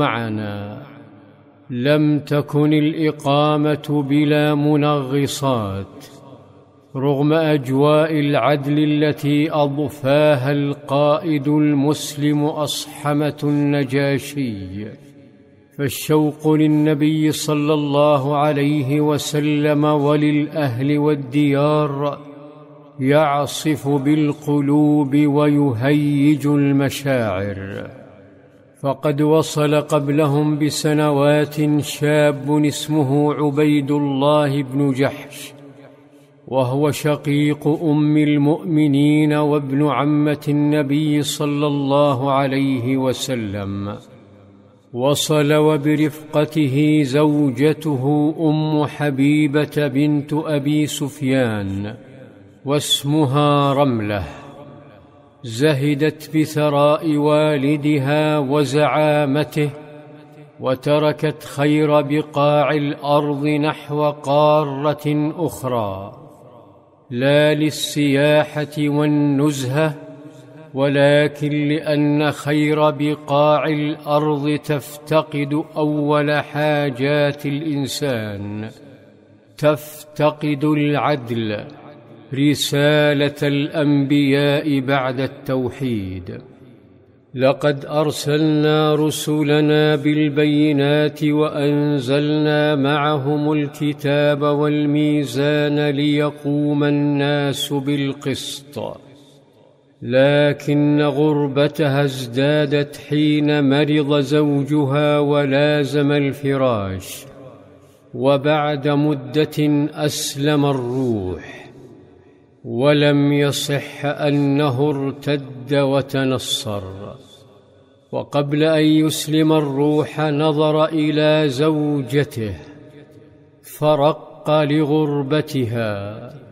معنا لم تكن الإقامة بلا منغصات رغم أجواء العدل التي أضفاها القائد المسلم أصحمة النجاشي، فالشوق للنبي صلى الله عليه وسلم وللأهل والديار يعصف بالقلوب ويهيج المشاعر. فقد وصل قبلهم بسنوات شاب اسمه عبيد الله بن جحش، وهو شقيق أم المؤمنين وابن عمة النبي صلى الله عليه وسلم. وصل وبرفقته زوجته أم حبيبة بنت أبي سفيان واسمها رملة، زهدت بثراء والدها وزعامته، وتركت خير بقاع الأرض نحو قارة أخرى، لا للسياحة والنزهة، ولكن لأن خير بقاع الأرض تفتقد أول حاجات الإنسان، تفتقد العدل، رسالة الأنبياء بعد التوحيد. لقد أرسلنا رسلنا بالبينات وأنزلنا معهم الكتاب والميزان ليقوم الناس بالقسط، لكن غربتها ازدادت حين مرض زوجها ولازم الفراش، وبعد مدة أسلم الروح، ولم يصح أنه ارتد وتنصر. وقبل أن يسلم الروح نظر إلى زوجته فرق لغربتها،